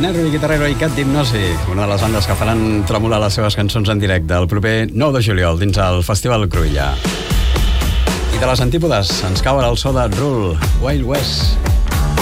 Nervi Guitarrero i Cat d'Hipnosi, una de les bandes que faran tremolar les seves cançons en directe el proper 9 de juliol dins el Festival Cruïlla. I de les antípodes ens cau el so de Rule, Wild West.